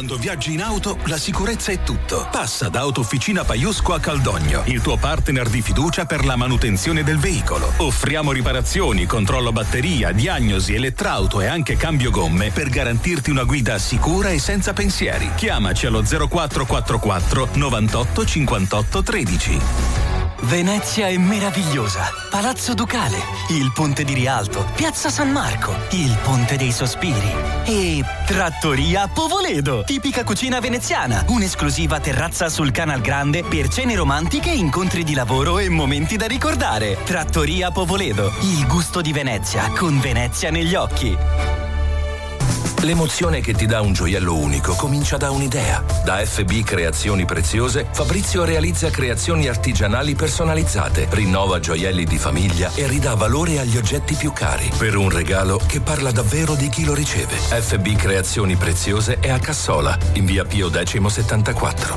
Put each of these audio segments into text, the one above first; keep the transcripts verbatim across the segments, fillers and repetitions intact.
Quando viaggi in auto, la sicurezza è tutto. Passa da Autofficina Paiusco a Caldogno, il tuo partner di fiducia per la manutenzione del veicolo. Offriamo riparazioni, controllo batteria, diagnosi, elettrauto e anche cambio gomme per garantirti una guida sicura e senza pensieri. Chiamaci allo zero quattro quattro quattro novantotto cinquantotto tredici. Venezia è meravigliosa. Palazzo Ducale, il Ponte di Rialto, Piazza San Marco, il Ponte dei Sospiri e Trattoria Povoledo, tipica cucina veneziana, un'esclusiva terrazza sul Canal Grande per cene romantiche, incontri di lavoro e momenti da ricordare. Trattoria Povoledo, il gusto di Venezia, con Venezia negli occhi. L'emozione che ti dà un gioiello unico comincia da un'idea. Da F B Creazioni Preziose, Fabrizio realizza creazioni artigianali personalizzate, rinnova gioielli di famiglia e ridà valore agli oggetti più cari, per un regalo che parla davvero di chi lo riceve. F B Creazioni Preziose è a Cassola, in via Pio X settantaquattro.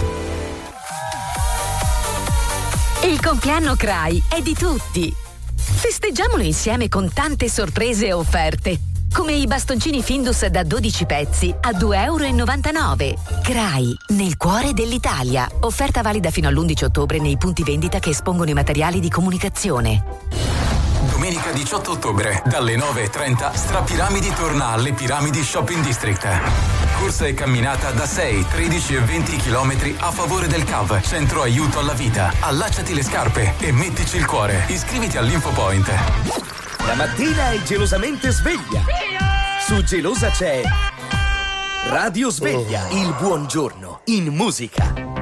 Il compleanno C R A I è di tutti. Festeggiamolo insieme con tante sorprese e offerte, come i bastoncini Findus da dodici pezzi a due e novantanove euro. C R A I, nel cuore dell'Italia. Offerta valida fino all'undici ottobre nei punti vendita che espongono i materiali di comunicazione. Domenica diciotto ottobre, dalle nove e trenta, Strapiramidi torna alle Piramidi Shopping District. Corsa e camminata da sei, tredici e venti chilometri a favore del C A V, Centro Aiuto alla Vita. Allacciati le scarpe e mettici il cuore. Iscriviti all'InfoPoint. La mattina è gelosamente sveglia. Su Gelosa c'è Radio Sveglia, il buongiorno in musica.